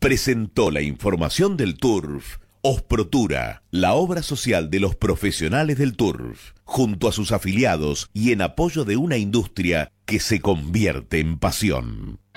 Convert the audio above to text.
presentó la información del TURF. Osprotura, la obra social de los profesionales del TURF, junto a sus afiliados y en apoyo de una industria que se convierte en pasión.